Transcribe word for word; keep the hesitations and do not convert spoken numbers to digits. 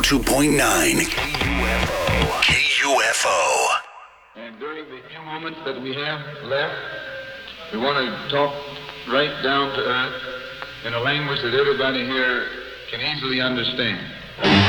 two point nine K U F O. K U F O. And during the few moments that we have left, we want to talk right down to earth in a language that everybody here can easily understand.